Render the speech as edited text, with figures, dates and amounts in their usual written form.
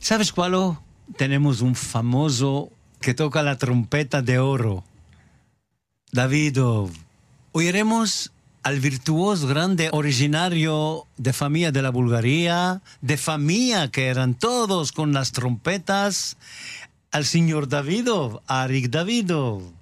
¿Sabes cuál? Tenemos un famoso que toca la trompeta de oro, Davidov. Oiremos al virtuoso grande originario de familia de la Bulgaria, de familia que eran todos con las trompetas, al señor Davidov, Arik Davidov.